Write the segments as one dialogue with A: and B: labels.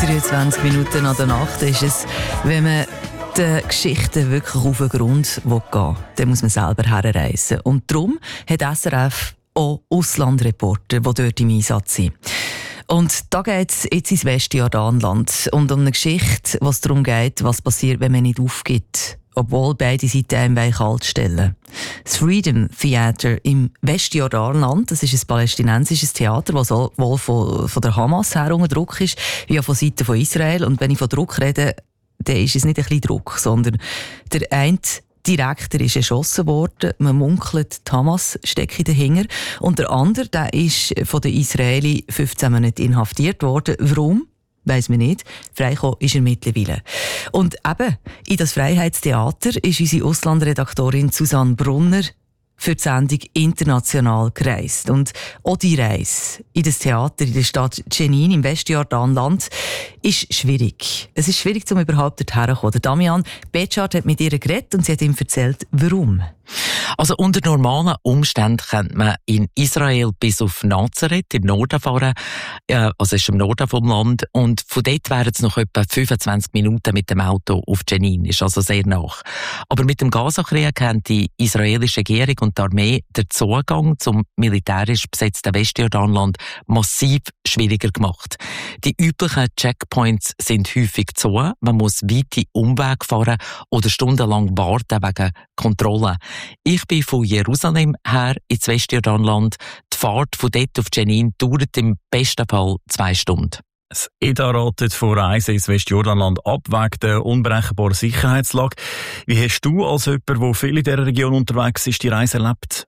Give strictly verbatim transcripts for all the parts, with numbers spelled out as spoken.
A: dreiundzwanzig Minuten nach der Nacht ist es, wenn man den Geschichten wirklich auf den Grund gehen will, dann muss man selber herreisen. Und darum hat S R F auch Auslandreporter, die dort im Einsatz sind. Und da geht es jetzt ins Westjordanland und um eine Geschichte, was darum geht, was passiert, wenn man nicht aufgibt, obwohl beide Seiten einem kalt stellen. Das Freedom Theater im Westjordanland, das ist ein palästinensisches Theater, das sowohl von, von der Hamas her unter Druck ist, wie auch von Seiten von Israel. Und wenn ich von Druck rede, dann ist es nicht ein bisschen Druck, sondern der eine Direktor ist erschossen worden. Man munkelt, die Hamas stecke dahinter. Und der andere, der ist von den Israelis fünfzehn Monate inhaftiert worden. Warum? Weiss man nicht. Freigekommen ist er mittlerweile. Und eben, in das Freiheitstheater ist unsere Auslandredaktorin Susanne Brunner für die Sendung international gereist. Und auch die Reise in das Theater in der Stadt Jenin im Westjordanland ist schwierig. Es ist schwierig, um überhaupt dorthin zu kommen. Der Damian Betschart hat mit ihr geredet und sie hat ihm erzählt, warum.
B: Also unter normalen Umständen könnte man in Israel bis auf Nazareth im Norden fahren, äh, also es ist im Norden vom Land, und von dort wären es noch etwa fünfundzwanzig Minuten mit dem Auto auf Jenin, ist also sehr nach. Aber mit dem Gazakrieg haben die israelische Regierung und die Armee den Zugang zum militärisch besetzten Westjordanland massiv schwieriger gemacht. Die üblichen Checkpoints sind häufig zu, man muss weite Umwege fahren oder stundenlang warten wegen Kontrollen. Ich bin von Jerusalem her ins Westjordanland. Die Fahrt von dort auf Jenin dauert im besten Fall zwei Stunden.
C: Das E D A ratet vor Reisen ins Westjordanland ab wegen der unberechenbaren Sicherheitslage. Wie hast du als jemand, der viel in dieser Region unterwegs ist, die Reise erlebt?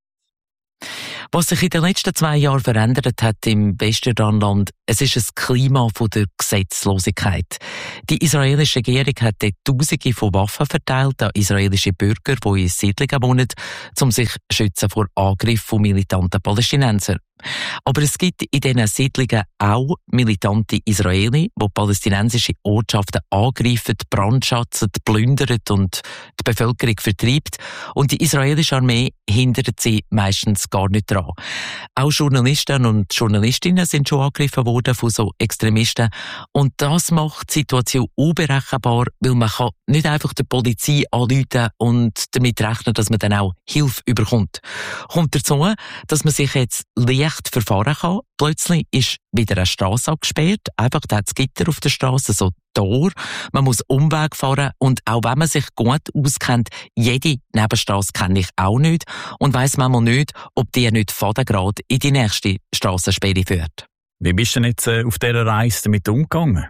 B: Was sich in den letzten zwei Jahren verändert hat im Westjordanland, es ist ein Klima von der Gesetzlosigkeit. Die israelische Regierung hat dort Tausende von Waffen verteilt an israelische Bürger, die in Siedlungen wohnen, um sich zu schützen vor Angriffen von militanten Palästinensern. Aber es gibt in diesen Siedlungen auch militante Israelis, die palästinensische Ortschaften angreifen, brandschatzen, plündern und die Bevölkerung vertreibt. Und die israelische Armee hindert sie meistens gar nicht daran. Auch Journalisten und Journalistinnen sind schon angegriffen worden von so Extremisten. Und das macht die Situation unberechenbar, weil man kann nicht einfach der Polizei anrufen und damit rechnen, dass man dann auch Hilfe überkommt. Kommt dazu, dass man sich jetzt leicht verfahren kann. Plötzlich ist wieder eine Strasse abgesperrt. Einfach da hat es Gitter auf der Strasse, so Tor. Man muss Umweg fahren und auch wenn man sich gut auskennt, jede Nebenstrasse kenne ich auch nicht und weiss manchmal nicht, ob die nicht fadengrad in die nächste Strassensperre führt.
C: Wie bist du denn jetzt äh, auf dieser Reise damit umgegangen?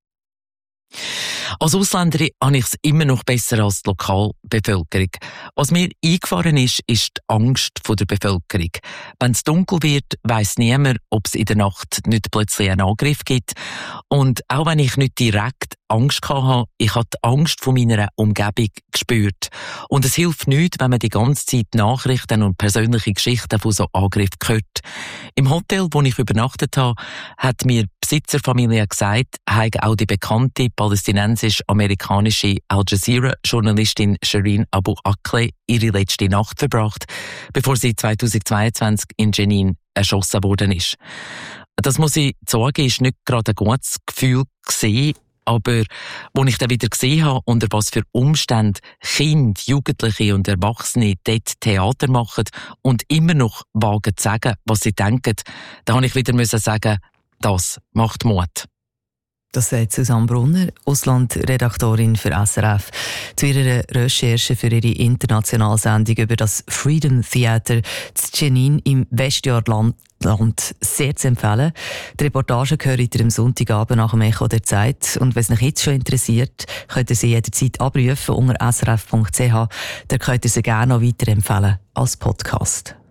B: Als Ausländerin habe ich es immer noch besser als die Lokalbevölkerung. Was mir eingefahren ist, ist die Angst der Bevölkerung. Wenn es dunkel wird, weiss niemand, ob es in der Nacht nicht plötzlich einen Angriff gibt. Und auch wenn ich nicht direkt Angst hatte, ich habe die Angst von meiner Umgebung gespürt. Und es hilft nichts, wenn man die ganze Zeit Nachrichten und persönliche Geschichten von so Angriffen hört. Im Hotel, wo ich übernachtet habe, hat mir die Besitzerfamilie gesagt, habe auch die bekannte palästinensisch-amerikanische Al Jazeera-Journalistin Shireen Abu Akleh ihre letzte Nacht verbracht, bevor sie zweitausendzweiundzwanzig in Jenin erschossen worden ist. Das muss ich sagen, ist nicht gerade ein gutes Gefühl gewesen, aber als ich dann wieder gesehen habe, unter was für Umständen Kinder, Jugendliche und Erwachsene dort Theater machen und immer noch wagen zu sagen, was sie denken, da habe ich wieder müssen sagen, das macht Mut.
A: Das sagt Susanne Brunner, Auslandredaktorin für S R F, zu ihrer Recherche für ihre internationale Sendung über das Freedom Theater zu Jenin im Westjordanland sehr zu empfehlen. Die Reportage gehört ihr am Sonntagabend nach dem Echo der Zeit. Und wenn es euch jetzt schon interessiert, könnt ihr sie jederzeit abrufen unter s r f punkt c h. Da könnt ihr sie gerne noch weiterempfehlen als Podcast.